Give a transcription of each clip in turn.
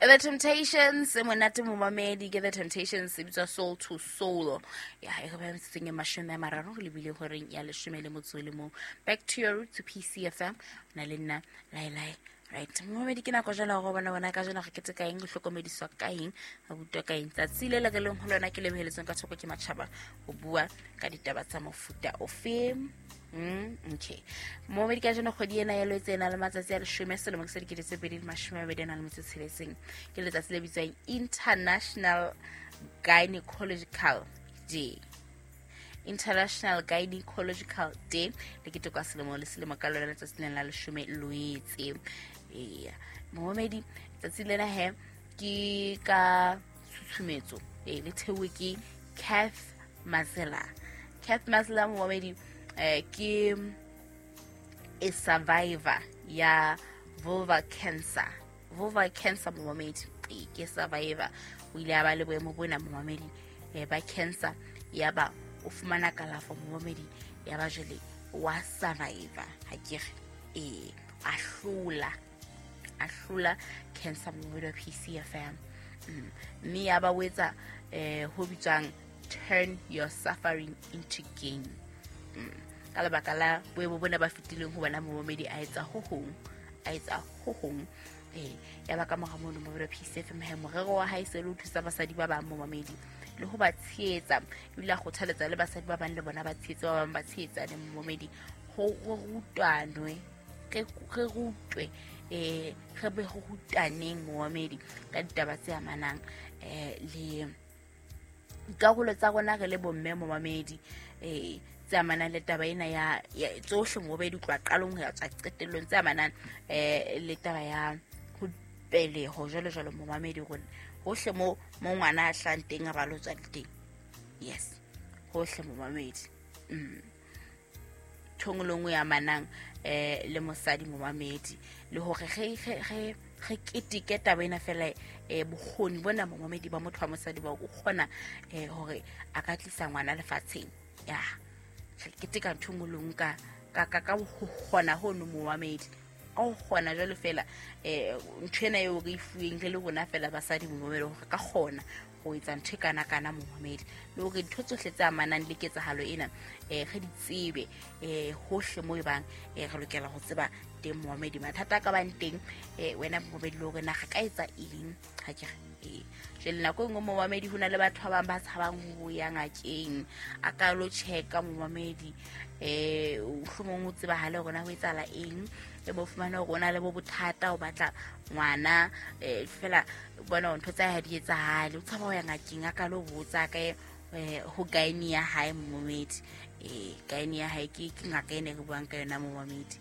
The Temptations, monate momamedi ke The Temptations ibitsa Soul to Soul. Ya e go ba mtseng ya mashome a mararo le bile gore ya leshome le motso le mo. Back to your roots to PCFM na le nna lai. Right, momamedi ke nako jala go bona ka jana ge ke tse kaeng go hlokomediswa kaeng a butwa kaeng tsatsile le leng go lona ke lebeletseng ka thoko ke matšhaba go bua ka ditaba tsa mofuta o fem. Okay. Momedi ka jana go diena ya lwetse na le matsatsi a leshome se le mo se di ke tse pedi mashome a bedi na le motse tshiletseng ke letsatsi le bitswang International Gynecological Day. International Gynecological Day le ke toka selemo le selemo ka lona letsatsi la leshome lwetse. Momedi tsatsi lena he ke ka tshutshumetso le thewe ke Kath Mazela momedi ke a survivor ya vulva cancer momedi ke survivor o ile a ba le boemo bona momedi ba cancer ya ba o fumana kalafo momedi ya ba jele wa survivor ha ke ahlola cancer momedi wa PCFM mme ya ba wetsa ho bitswang turn your suffering into gain. Ka lebaka la boemo bona ba fitileng ho bana momedi a etsa ho hong ya ba ka mogamono mo ba PCFM he morero wa hae se le thusa basadi ba bang momedi le ho ba tsheetsa ile go thaletsa le basadi ba bang le bona ba tsheetsa ba bang ba tsheetsa le momedi ho rutwanwe ke rutwe ge be go rutaneng momedi ka ditaba tse amanang le karolo tsa rona re le bomme momedi tse amanang le taba ena ya tsohle momedi tloa qalong ya tsa qetellong tse amanang le taba ya ho pele ho jalo momedi rona hohle mo ngwana a hlang teng a ba lo tswa teng. Yes, hohle momedi thongolongwe ya manang le mosadi momedi le hore ge ketike taba ena fela bokgoni bona momedi ba motho wa mosadi ba o kgona hore a ka tlisa ngwana lefatsheng ya ketika thongolong ka go kgona ho no momedi o kgona jalo fela nthwena yo re ifueng le bona fela basadi momedi hore ka kgona go etsa ntwe kana momedi le hore ditho tsohle tsa amanang le ketsahalo ena ge di tsebe hohle mo ebang re lokela go tseba teng momedi mathata ka bang teng wena momedi le hore na ga ka etsa eng ha ke jele nako engwe momedi hona le batho ba bang ba tshabang ho ya ngakeng a ka lo checka momedi hlomong o tseba hale hore na ho etsala eng e bo fumana hore ona le bo bothata o batla ngwana fela bona ntho tsa ha di etsahale o tshaba ho ya ngakeng a ka lo botsa ka ho gaini ya hae momedi gaini ya hae ke ngaka ene re buang ka yona momedi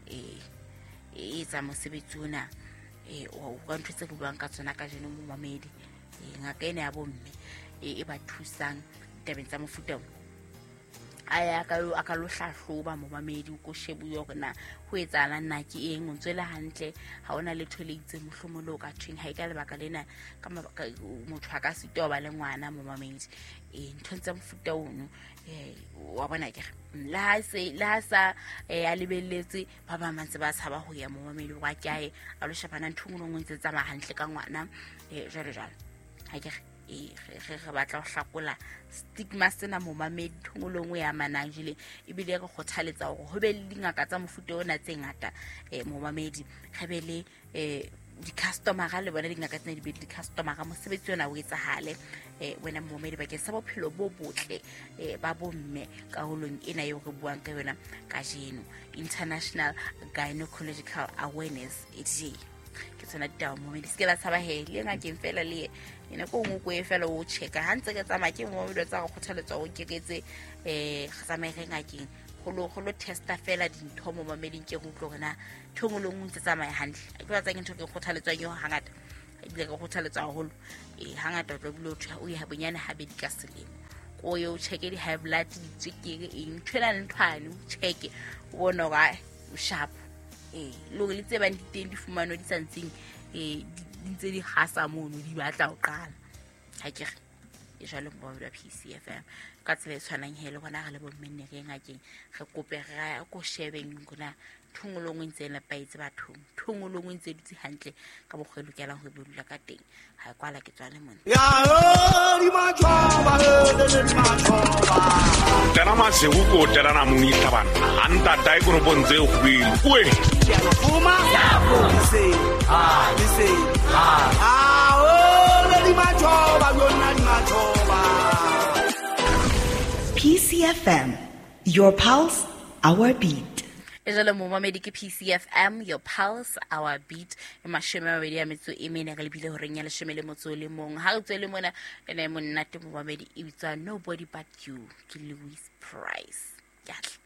etsa mosebetsi ona o ka ntho tse re buang ka tsona ka jeno momedi ngaka ene ya bomme e ba thusang tabeng tsa mofuta aya ka lo hlahloba momedi o ko shebu yo rena ho etsahala nna ke eng o tswela hantle ha ona le tholeitse mohlomolo ka thweng ha ika lebaka lena ka motho a ka sitwa ba le ngwana momedi ntho tsa mofuta ono wa bona ke la sa a lebelletse ba ba mantse ba tshaba ho ya momedi wa kyae a lo shapana nthungolo ngwe tsa hantle ka ngwana jalo ha ke re batla go hlakola stigma sena momamedi thongolongwe ya manajile ebile re kgothaletsa hore ho be le dingaka tsa mofuta ona tse ngata momamedi ge be le di-customer le bona dingaka tsena di be di-customer mosebetsi ona o etsahale wena momedi bakeng sa bophelo bo botle ba bomme karolong ena eo re buang ka yona ka jeno International Gynecological Awareness Day ke tsona ditaba momedi se ke la tshaba he le ngakeng fela le ena ko ngwe ko e fela o checka ha ntse ke tsamaya ke momedi tsa go kgothaletsa go keketse tsamaye ngakeng go lo testa fela dintho momedi ke go tlo rena thongolong ntse tsamaya hantle ke ba tsa ke ntho ke kgothaletswa yo hangata ebile ke kgothaletsa haholo hangata o tlo bile o ya bonyane ha be di ka selemo ko yo checke di high blood di tswekere eng thwela nthwane o checke o bona ga o sharp lo le tse ba di teng di fumano di tsantseng di ntse di gasa mono di batla o qala ha ke e jalo mo ba PCFM ka tsela e tshwanang hele gona ga le bo mmenne re ngakeng re kope ga ko shebeng gona thungolong o ntse le paetse bathong thungolong o ntse dutse hantle ka bogwelo ke la go dula ka teng ha kwala ke tswa le mona di machoba tena masego tena na monitla bana anta dai go bonze go bile we Uma say di machoba yona di machoba PCFM, your pulse, our beat. Ejalo momamedi ke PCFM, your pulse, our beat. Mashome a mabedi a metso e mene ga lebile ho renya leshome le motso le mong. Ha o tswele mona ene monate momamedi e bitswa Nobody But You ke Louis Price. Ya.